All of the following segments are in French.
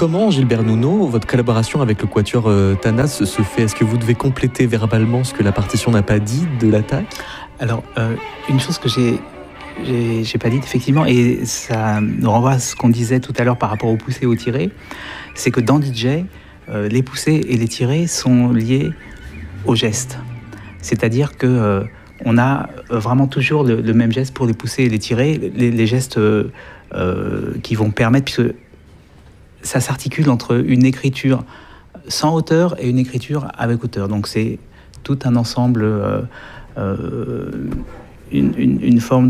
Comment, Gilbert Nuno, votre collaboration avec le quatuor Thanas se fait? Est-ce que vous devez compléter verbalement ce que la partition n'a pas dit de l'attaque? Alors, une chose que j'ai pas dite, effectivement, et ça nous renvoie à ce qu'on disait tout à l'heure par rapport aux poussées et aux tirées, c'est que dans DJ, les poussées et les tirées sont liés au geste. C'est-à-dire que on a vraiment toujours le même geste pour les poussées et les tirées, les gestes qui vont permettre, puisque ça s'articule entre une écriture sans auteur et une écriture avec auteur. Donc c'est tout un ensemble, une forme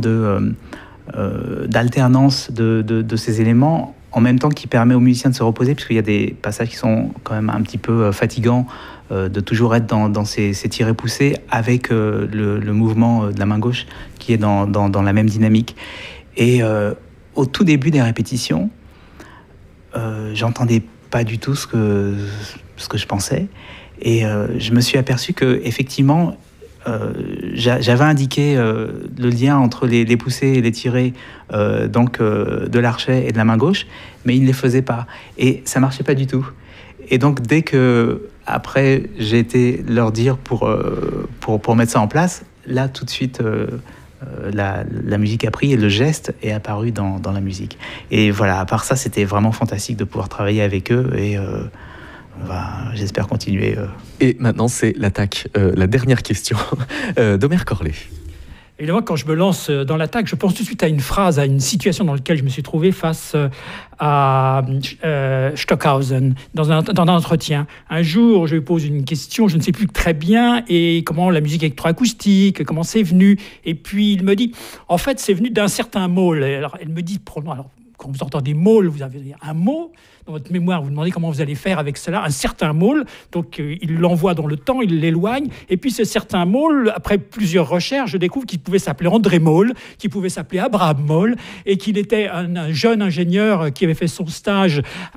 d'alternance de ces éléments, en même temps qui permet aux musiciens de se reposer, puisqu'il y a des passages qui sont quand même un petit peu fatigants, de toujours être dans ces tirés poussés avec le mouvement de la main gauche qui est dans la même dynamique. Et au tout début des répétitions, j'entendais pas du tout ce que je pensais, et je me suis aperçu que effectivement j'avais indiqué le lien entre les poussées et les tirées de l'archet et de la main gauche, mais il ne les faisait pas et ça marchait pas du tout. Et donc dès que après j'ai été leur dire pour mettre ça en place, là tout de suite la musique a pris et le geste est apparu dans la musique. Et voilà, à part ça, c'était vraiment fantastique de pouvoir travailler avec eux et on va, j'espère, continuer. Et maintenant, c'est l'attaque. La dernière question d'Omer Corlet. Évidemment, quand je me lance dans l'attaque, je pense tout de suite à une phrase, à une situation dans laquelle je me suis trouvé face à Stockhausen, dans un entretien. Un jour, je lui pose une question, je ne sais plus très bien, et comment la musique électroacoustique, comment c'est venu. Et puis, il me dit, en fait, c'est venu d'un certain Maul. Alors, elle me dit, alors, quand vous entendez Maul, vous avez un mot dans votre mémoire, vous demandez comment vous allez faire avec cela, un certain Maul, donc il l'envoie dans le temps, il l'éloigne, et puis ce certain Maul, après plusieurs recherches, je découvre qu'il pouvait s'appeler André Maul, qu'il pouvait s'appeler Abraham Maul, et qu'il était un jeune ingénieur qui avait fait son stage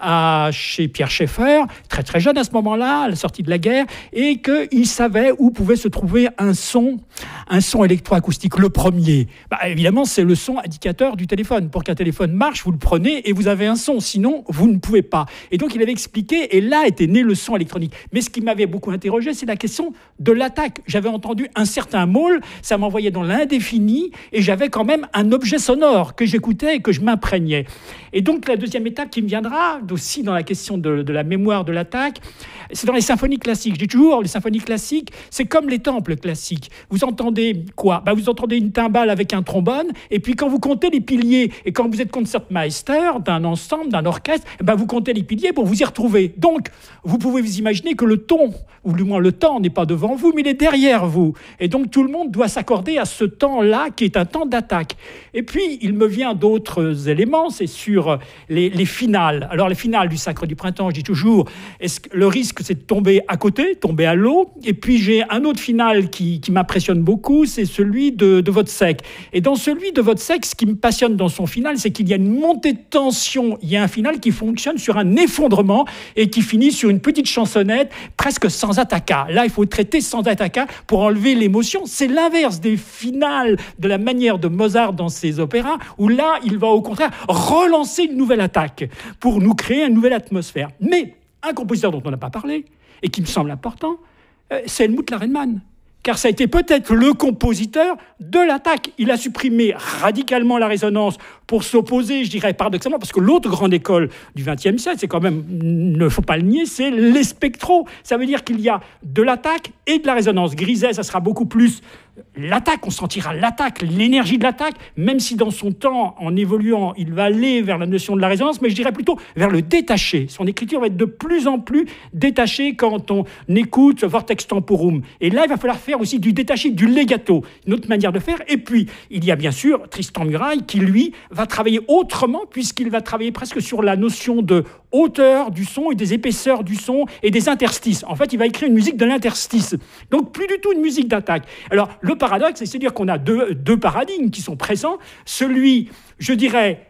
chez Pierre Schaeffer, très très jeune à ce moment-là, à la sortie de la guerre, et qu'il savait où pouvait se trouver un son électroacoustique, le premier. Évidemment, c'est le son indicateur du téléphone. Pour qu'un téléphone marche, vous le prenez et vous avez un son, sinon vous ne pouvez pas. Et donc il avait expliqué, et là était né le son électronique. Mais ce qui m'avait beaucoup interrogé, c'est la question de l'attaque. J'avais entendu un certain Maul, ça m'envoyait dans l'indéfini, et j'avais quand même un objet sonore que j'écoutais et que je m'imprégnais. Et donc la deuxième étape qui me viendra, aussi dans la question de la mémoire de l'attaque, c'est dans les symphonies classiques. Je dis toujours, les symphonies classiques, c'est comme les temples classiques. Vous entendez quoi ? Vous entendez une timbale avec un trombone, et puis quand vous comptez les piliers, et quand vous êtes concertmeister d'un ensemble, d'un orchestre, vous comptez les piliers pour vous y retrouver. Donc, vous pouvez vous imaginer que le ton, ou du moins le temps n'est pas devant vous, mais il est derrière vous. Et donc, tout le monde doit s'accorder à ce temps-là, qui est un temps d'attaque. Et puis, il me vient d'autres éléments, c'est sur les finales. Alors, les finales du Sacre du Printemps, je dis toujours, le risque, c'est de tomber à côté, tomber à l'eau. Et puis, j'ai un autre final qui m'impressionne beaucoup, c'est celui de Wozzeck. Et dans celui de Wozzeck, ce qui me passionne dans son final, c'est qu'il y a une montée de tension. Il y a un final qui fonctionne sur un effondrement et qui finit sur une petite chansonnette presque sans attacca. Là, il faut traiter sans attacca pour enlever l'émotion. C'est l'inverse des finales de la manière de Mozart dans ses opéras, où là, il va au contraire relancer une nouvelle attaque pour nous créer une nouvelle atmosphère. Mais un compositeur dont on n'a pas parlé et qui me semble important, c'est Helmut Larenmann. Car ça a été peut-être le compositeur de l'attaque. Il a supprimé radicalement la résonance pour s'opposer, je dirais paradoxalement, parce que l'autre grande école du XXe siècle, c'est quand même, il ne faut pas le nier, c'est les spectros. Ça veut dire qu'il y a de l'attaque et de la résonance. Griset, ça sera beaucoup plus l'attaque, on sentira l'attaque, l'énergie de l'attaque, même si dans son temps, en évoluant, il va aller vers la notion de la résonance, mais je dirais plutôt vers le détaché. Son écriture va être de plus en plus détachée quand on écoute Vortex Temporum. Et là, il va falloir faire aussi du détaché, du legato, une autre manière de faire. Et puis, il y a bien sûr Tristan Murail qui, lui, va travailler autrement, puisqu'il va travailler presque sur la notion de hauteur du son et des épaisseurs du son et des interstices. En fait, il va écrire une musique de l'interstice. Donc, plus du tout une musique d'attaque. Alors, le paradoxe, c'est-à-dire qu'on a deux paradigmes qui sont présents. Celui, je dirais,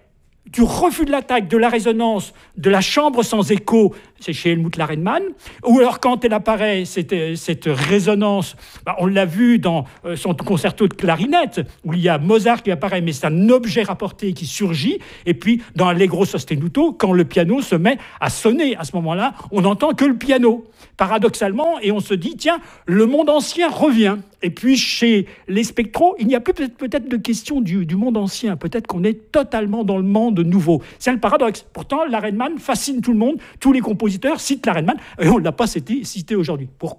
du refus de l'attaque, de la résonance, de la chambre sans écho, c'est chez Helmut Larenmann, ou alors quand elle apparaît, cette résonance, on l'a vu dans son concerto de clarinette, où il y a Mozart qui apparaît, mais c'est un objet rapporté qui surgit, et puis dans Allegro sostenuto, quand le piano se met à sonner, à ce moment-là, on n'entend que le piano, paradoxalement, et on se dit, tiens, le monde ancien revient. Et puis chez les spectros, il n'y a plus peut-être de question du monde ancien, peut-être qu'on est totalement dans le monde nouveau. C'est le paradoxe. Pourtant, Larenmann fascine tout le monde, tous les compositeurs citent Larenmann, et on ne l'a pas cité aujourd'hui. Pourquoi ?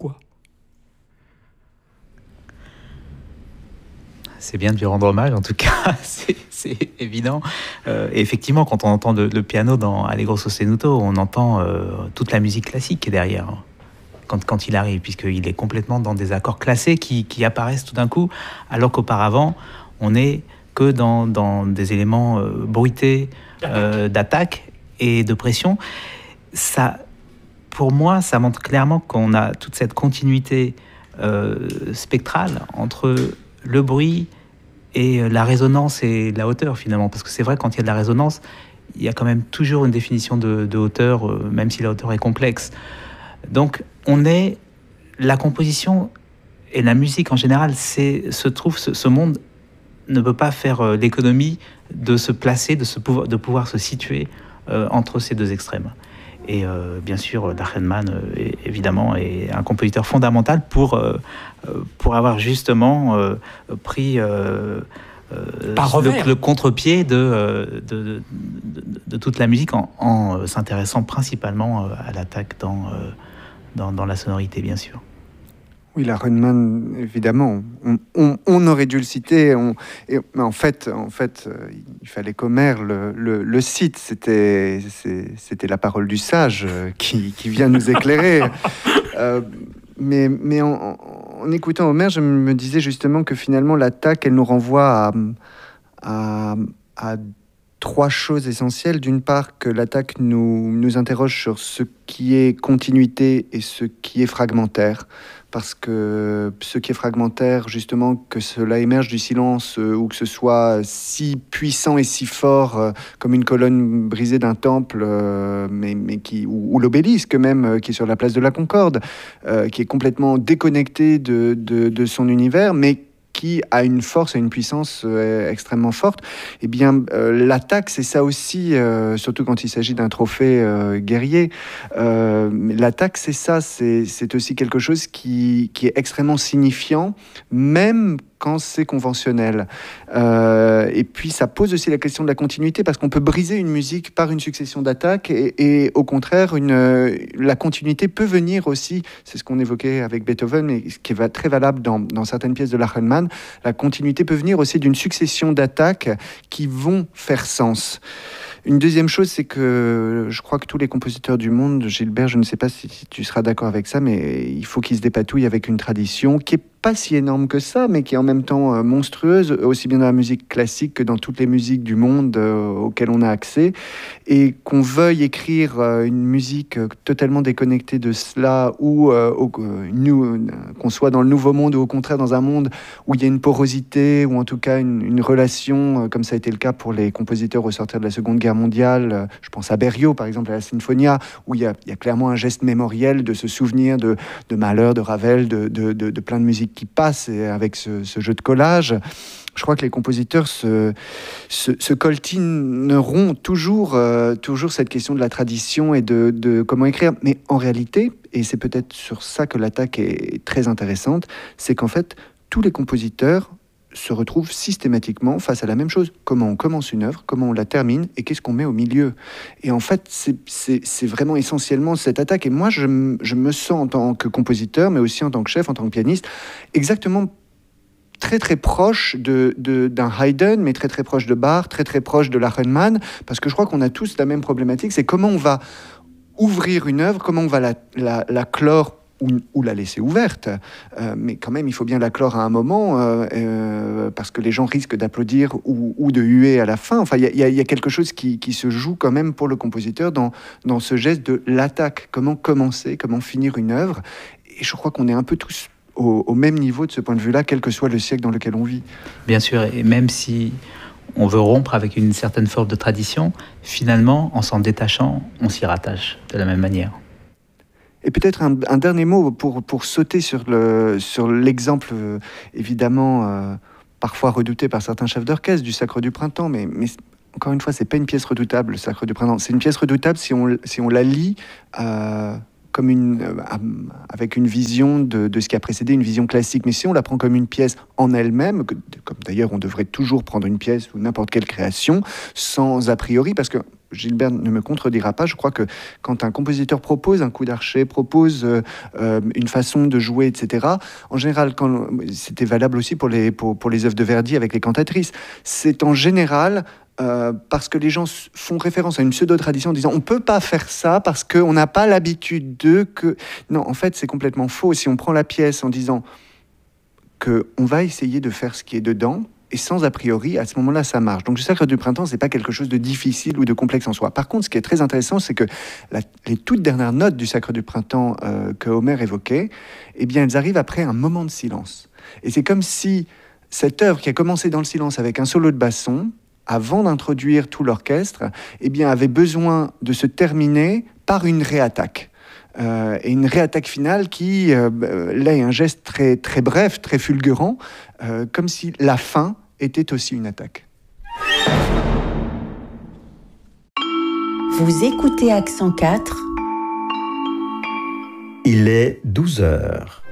C'est bien de lui rendre hommage, en tout cas, c'est évident. Et effectivement, quand on entend le piano dans Allegro sostenuto, on entend toute la musique classique qui est derrière. Quand il arrive, puisqu'il est complètement dans des accords classés qui apparaissent tout d'un coup, alors qu'auparavant, on n'est que dans des éléments bruités, d'attaque et de pression. Ça, pour moi, ça montre clairement qu'on a toute cette continuité spectrale entre le bruit et la résonance et la hauteur, finalement. Parce que c'est vrai, quand il y a de la résonance, il y a quand même toujours une définition de hauteur, même si la hauteur est complexe. Donc, la composition et la musique en général, ce monde ne peut pas faire l'économie de se placer, de pouvoir se situer entre ces deux extrêmes. Et bien sûr, Larenmann, évidemment, est un compositeur fondamental pour avoir justement pris le contre-pied de toute la musique en s'intéressant principalement à l'attaque dans la sonorité, bien sûr. Oui, Larenmann, évidemment, on aurait dû le citer, mais en fait, il fallait qu'Homère le cite. C'était la parole du sage qui vient nous éclairer. Mais en écoutant Homère, je me disais justement que finalement, l'attaque, elle nous renvoie à trois choses essentielles. D'une part, que l'attaque nous interroge sur ce qui est continuité et ce qui est fragmentaire. Parce que ce qui est fragmentaire, justement, que cela émerge du silence ou que ce soit si puissant et si fort comme une colonne brisée d'un temple, ou l'obélisque même, qui est sur la place de la Concorde, qui est complètement déconnecté de son univers, mais qui a une force et une puissance extrêmement forte, eh bien, l'attaque, c'est ça aussi, surtout quand il s'agit d'un trophée guerrier. L'attaque, c'est ça, c'est aussi quelque chose qui est extrêmement signifiant, même quand c'est conventionnel. Et puis, ça pose aussi la question de la continuité, parce qu'on peut briser une musique par une succession d'attaques, et au contraire, la continuité peut venir aussi, c'est ce qu'on évoquait avec Beethoven, mais ce qui est très valable dans certaines pièces de Larenmann, la continuité peut venir aussi d'une succession d'attaques qui vont faire sens. Une deuxième chose, c'est que je crois que tous les compositeurs du monde, Gilbert, je ne sais pas si tu seras d'accord avec ça, mais il faut qu'ils se dépatouillent avec une tradition qui est pas si énorme que ça, mais qui est en même temps monstrueuse, aussi bien dans la musique classique que dans toutes les musiques du monde auxquelles on a accès, et qu'on veuille écrire une musique totalement déconnectée de cela, ou qu'on soit dans le nouveau monde, ou au contraire dans un monde où il y a une porosité, ou en tout cas une relation, comme ça a été le cas pour les compositeurs au sortir de la Seconde Guerre mondiale. Je pense à Berio, par exemple, à la Sinfonia, où il y a clairement un geste mémoriel de se souvenir de Mahler, de Ravel, de plein de musiques qui passent, et avec ce jeu de collage. Je crois que les compositeurs se coltineront toujours cette question de la tradition et de comment écrire. Mais en réalité, et c'est peut-être sur ça que l'attaque est très intéressante, c'est qu'en fait, tous les compositeurs se retrouvent systématiquement face à la même chose. Comment on commence une œuvre, comment on la termine, et qu'est-ce qu'on met au milieu. Et en fait, c'est vraiment essentiellement cette attaque. Et moi, je me sens en tant que compositeur, mais aussi en tant que chef, en tant que pianiste, exactement très très proche d'un Haydn, mais très très proche de Bach, très très proche de Larenmann, parce que je crois qu'on a tous la même problématique, c'est comment on va ouvrir une œuvre, comment on va la clore ou la laisser ouverte, mais quand même il faut bien la clore à un moment, parce que les gens risquent d'applaudir ou de huer à la fin. Enfin, il y a quelque chose qui se joue quand même pour le compositeur dans ce geste de l'attaque, comment commencer, comment finir une œuvre. Et je crois qu'on est un peu tous au même niveau de ce point de vue-là, quel que soit le siècle dans lequel on vit. Bien sûr, et même si on veut rompre avec une certaine forme de tradition, finalement, en s'en détachant, on s'y rattache de la même manière. Et peut-être un dernier mot pour sauter sur l'exemple, évidemment, parfois redouté par certains chefs d'orchestre du Sacre du Printemps, mais encore une fois, c'est pas une pièce redoutable, le Sacre du Printemps. C'est une pièce redoutable si on la lit comme avec une vision de ce qui a précédé, une vision classique. Mais si on la prend comme une pièce en elle-même, comme d'ailleurs on devrait toujours prendre une pièce ou n'importe quelle création, sans a priori, parce que Gilbert ne me contredira pas, je crois que quand un compositeur propose un coup d'archet, propose une façon de jouer, etc., en général, c'était valable aussi pour les œuvres de Verdi avec les cantatrices, c'est en général parce que les gens font référence à une pseudo-tradition en disant on ne peut pas faire ça parce qu'on n'a pas l'habitude Non, en fait, c'est complètement faux. Si on prend la pièce en disant qu'on va essayer de faire ce qui est dedans, et sans a priori, à ce moment-là, ça marche. Donc le Sacre du Printemps, c'est pas quelque chose de difficile ou de complexe en soi. Par contre, ce qui est très intéressant, c'est que les toutes dernières notes du Sacre du Printemps que Homer évoquait, eh bien, elles arrivent après un moment de silence. Et c'est comme si cette œuvre qui a commencé dans le silence avec un solo de basson, avant d'introduire tout l'orchestre, eh bien, avait besoin de se terminer par une réattaque. Et une réattaque finale qui, là, est un geste très, très bref, très fulgurant, comme si la fin était aussi une attaque. Vous écoutez Accent 4. Il est 12 heures.